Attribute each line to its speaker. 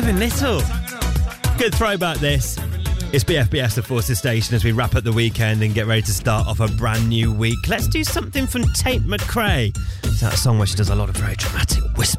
Speaker 1: Even Little. Good throwback this. It's BFBS, the Forces Station, as we wrap up the weekend and get ready to start off a brand new week. Let's do something from Tate McRae. It's that song where she does a lot of very dramatic whispering.